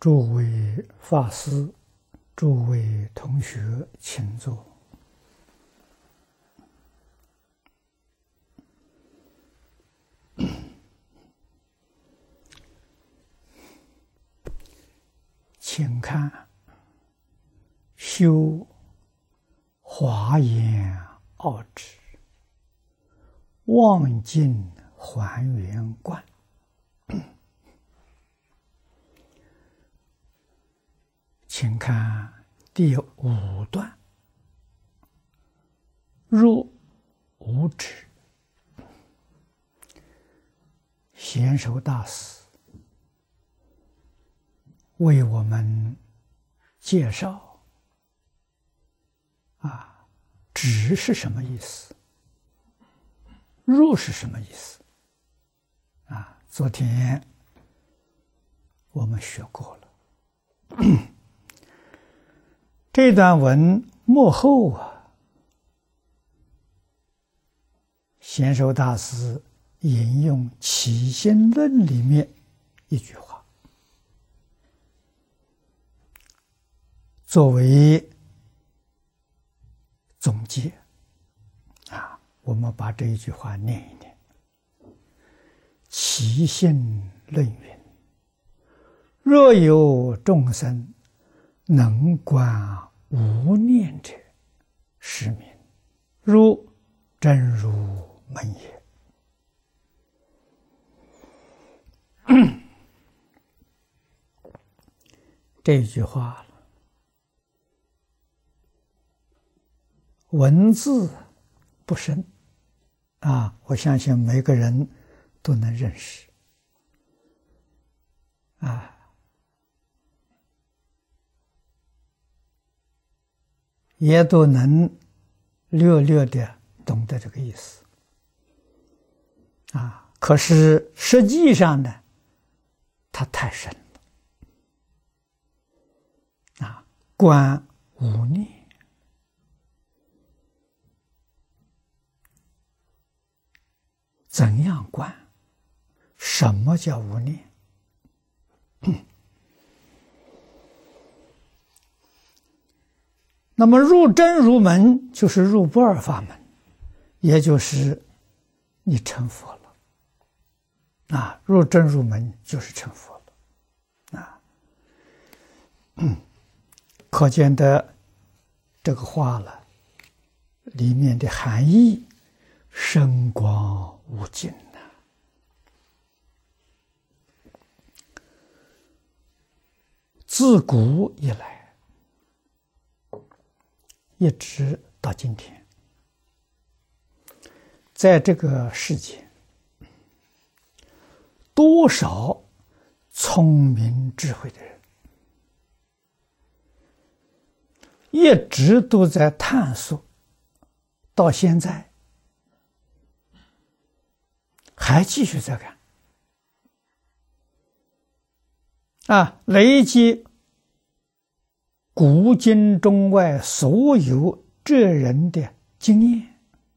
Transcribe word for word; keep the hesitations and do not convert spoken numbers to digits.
诸位法师、诸位同学，请坐。请看《修华严奥旨望尽还原观》请看第五段，入无止。贤首大师为我们介绍啊，止是什么意思？入是什么意思？啊，昨天我们学过了。这段文末后啊，贤首大师引用《起心论》里面一句话，作为总结啊，我们把这一句话念一念。起心论云：若有众生能观无念者，是名如真如门也。这句话文字不深啊，我相信每个人都能认识啊。也都能略略的懂得这个意思啊。可是实际上呢，它太深了啊。观无念，怎样观？什么叫无念？那么入真如门就是入不二法门，也就是你成佛了啊！入真如门就是成佛了啊！嗯，可见的这个话了，里面的含义深广无尽呐、啊！自古以来，一直到今天，在这个世界，多少聪明智慧的人，一直都在探索，到现在还继续在干啊，累积古今中外所有这人的经验，